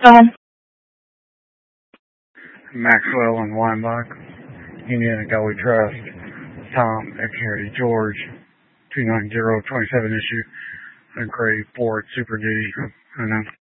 Maxwell and Weinbach, Indiana Gully Trust, Tom, X-Harry, George, 29027 issue, a gray Ford Super Duty, I don't know.